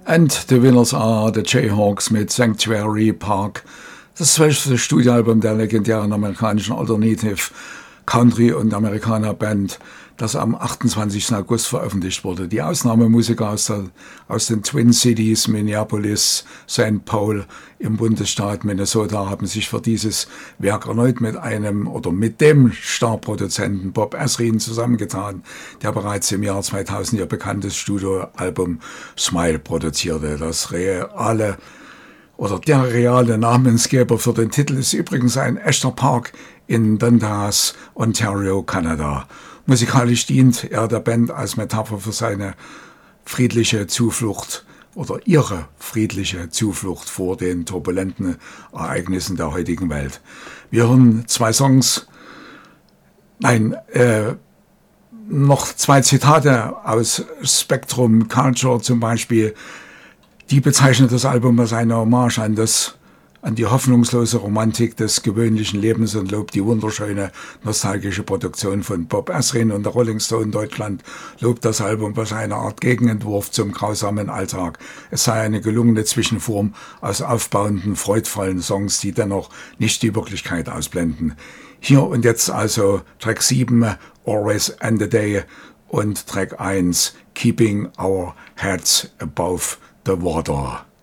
And the winners are the Jayhawks mit Sanctuary Park, das 12. Studioalbum der legendären amerikanischen Alternative Country- und Amerikaner-Band, das am 28. August veröffentlicht wurde. Die Ausnahmemusiker aus den Twin Cities, Minneapolis, St. Paul im Bundesstaat Minnesota haben sich für dieses Werk erneut mit dem Starproduzenten Bob Ezrin zusammengetan, der bereits im Jahr 2000 ihr bekanntes Studioalbum Smile produzierte. Der reale Namensgeber für den Titel ist übrigens ein echter Park in Dundas, Ontario, Kanada. Musikalisch dient er der Band als Metapher für seine friedliche Zuflucht oder ihre friedliche Zuflucht vor den turbulenten Ereignissen der heutigen Welt. Wir hören noch zwei Zitate aus Spectrum Culture zum Beispiel. Die bezeichnet das Album als eine Hommage an die hoffnungslose Romantik des gewöhnlichen Lebens und lobt die wunderschöne, nostalgische Produktion von Bob Ezrin, und der Rolling Stone Deutschland lobt das Album als eine Art Gegenentwurf zum grausamen Alltag. Es sei eine gelungene Zwischenform aus aufbauenden, freudvollen Songs, die dennoch nicht die Wirklichkeit ausblenden. Hier und jetzt also Track 7, Always End the Day, und Track 1, Keeping Our Heads Above the Water.